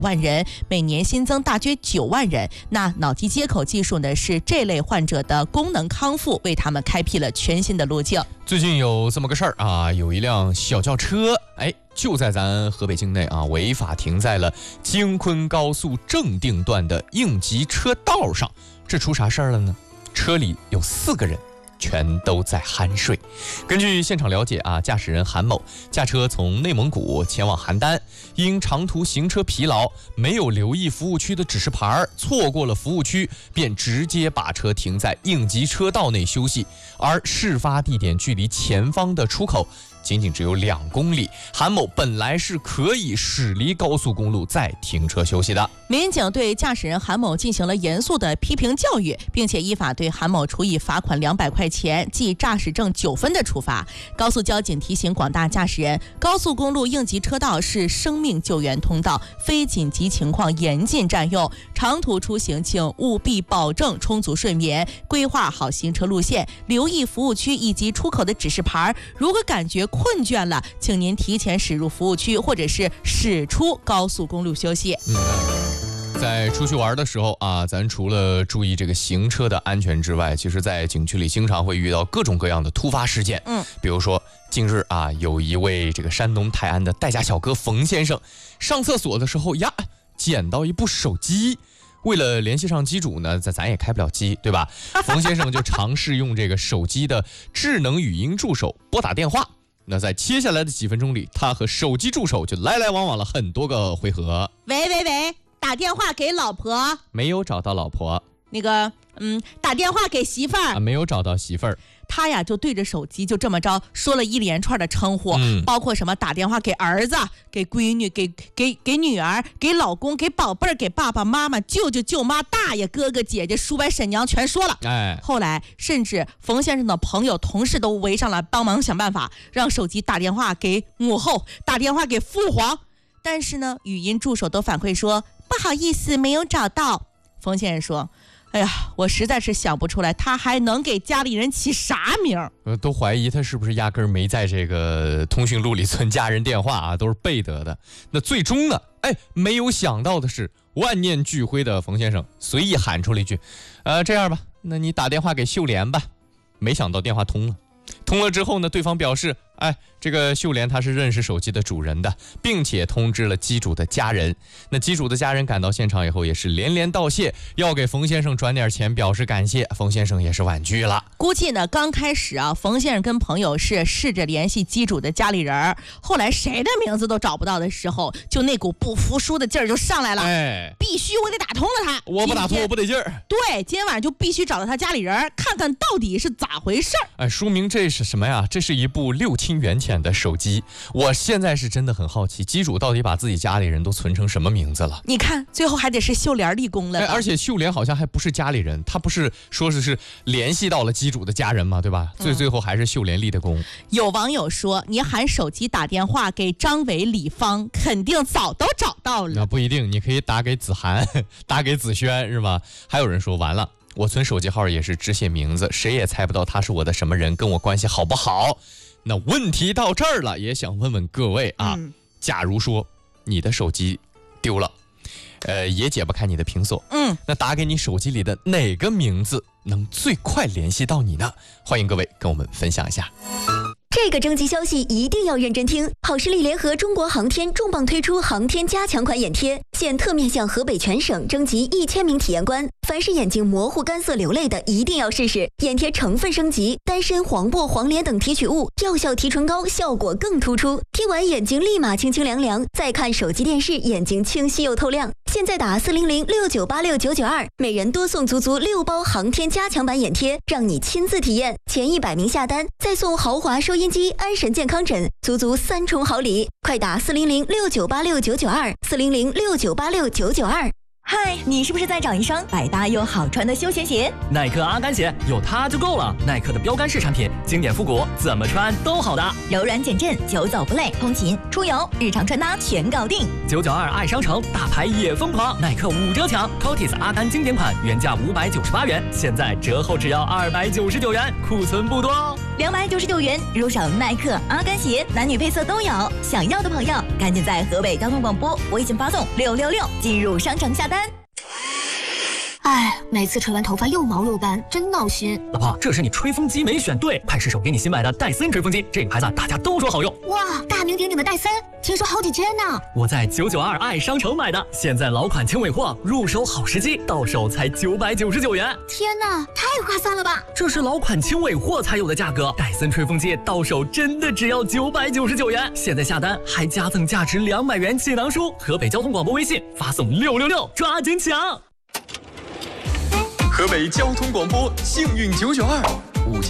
万人，每年新增大约9万人。那脑机接口技术呢，是这类患者的功能康复，为他们开辟了全新的路径。 最近有这么个事儿啊，有一辆小轿车，就在咱河北境内啊，违法停在了京昆高速正定段的应急车道上。这出啥事儿了呢？车里有4个人，全都在酣睡。根据现场了解啊，驾驶人韩某驾车从内蒙古前往邯郸，因长途行车疲劳，没有留意服务区的指示牌，错过了服务区，便直接把车停在应急车道内休息。而事发地点距离前方的出口仅仅只有2公里，韩某本来是可以驶离高速公路再停车休息的。 民警对驾驶人韩某进行了严肃的批评教育，并且依法对韩某处以罚款200块钱记驾驶证9分的处罚。高速交警提醒广大驾驶人，高速公路应急车道是生命救援通道，非紧急情况严禁占用。长途出行请务必保证充足睡眠，规划好行车路线，留意服务区以及出口的指示牌。如果感觉困倦了，请您提前驶入服务区，或者是驶出高速公路休息。 在出去玩的时候啊，咱除了注意这个行车的安全之外，其实在景区里经常会遇到各种各样的突发事件。比如说近日啊，有一位这个山东泰安的代驾小哥冯先生上厕所的时候呀，捡到一部手机。为了联系上机主呢，咱也开不了机，对吧？冯先生就尝试用这个手机的智能语音助手拨打电话。那在接下来的几分钟里，他和手机助手就来来往往了很多个回合。 喂，打电话给老婆。 没有找到老婆。 打电话给媳妇儿。 没有找到媳妇儿。 他呀就对着手机就这么着说了一连串的称呼，包括什么打电话给儿子、给闺女、给女儿、给老公、给宝贝儿、给爸爸妈妈、舅舅舅妈、大爷哥哥姐姐、叔伯婶娘全说了。后来甚至冯先生的朋友同事都围上来帮忙想办法，让手机打电话给母后，打电话给父皇。但是呢，语音助手都反馈说不好意思，没有找到。冯先生说，哎呀，我实在是想不出来，他还能给家里人起啥名？ 都怀疑他是不是压根儿没在这个通讯录里存家人电话啊，都是背得的。那最终呢，没有想到的是，万念俱灰的冯先生随意喊出了一句：“这样吧，那你打电话给秀莲吧。”没想到电话通了。通了之后呢，对方表示，这个秀莲她是认识手机的主人的，并且通知了机主的家人。那机主的家人赶到现场以后，也是连连道谢，要给冯先生转点钱表示感谢。冯先生也是婉拒了。 估计呢，刚开始啊，冯先生跟朋友是试着联系机主的家里人，后来谁的名字都找不到的时候，就那股不服输的劲儿就上来了。必须我得打通了他， 我不打通我不得劲儿。 对，今天晚上就必须找到他家里人，看看到底是咋回事儿。 说明这是什么呀？这是一部6清元钱的手机。我现在是真的很好奇，机主到底把自己家里人都存成什么名字了？ 你看，最后还得是秀莲立功了。 而且秀莲好像还不是家里人，他不是说是联系到了机主的家人嘛，对吧？最后还是秀莲立的功。 有网友说，你喊手机打电话给张伟、李芳，肯定早都找到了。 那不一定，你可以打给子涵，打给子轩，是吧？还有人说，完了，我存手机号也是只写名字，谁也猜不到他是我的什么人，跟我关系好不好。那问题到这儿了，也想问问各位啊，假如说你的手机丢了，也解不开你的屏锁，那打给你手机里的哪个名字能最快联系到你呢？欢迎各位跟我们分享一下。 这个征集消息一定要认真听。好视力联合中国航天重磅推出航天加强款眼贴，现特面向河北全省征集1000名体验官，凡是眼睛模糊、干涩、流泪的，一定要试试。眼贴成分升级，丹参、黄柏、黄连等提取物，药效提纯高，效果更突出。贴完眼睛立马清清凉凉，再看手机电视，眼睛清晰又透亮。现在打40069869992，每人多送足6包航天加强版眼贴，让你亲自体验。前100名下单，再送豪华收音机、安神健康枕，足3重好礼。快打400698699240069869992。 嗨，你是不是在找一双百搭又好穿的休闲鞋？ 耐克阿甘鞋有它就够了。耐克的标杆式产品，经典复古，怎么穿都好搭， 柔软减震，久走不累，通勤、出游、日常穿搭全搞定。 992爱商城大牌也疯狂，耐克5折抢 ，Cotis 阿甘经典款原价598元，现在折后只要299元，库存不多哦。 299元，入手耐克、阿甘鞋，男女配色都有。想要的朋友，赶紧在河北交通广播微信发送666进入商城下单。 哎，每次吹完头发又毛又干，真闹心。 老婆，这是你吹风机没选对，派失手给你新买的戴森吹风机，这个牌子大家都说好用。 哇，大名鼎鼎的戴森，听说好几千呢。 我在992爱商城买的，现在老款轻尾货，入手好时机，到手才999元。 天哪，太划算了吧！ 这是老款轻尾货才有的价格，戴森吹风机到手真的只要999元。现在下单还加赠价值200元气囊书。河北交通广播微信发送666，抓紧抢！ 河北交通广播幸运992。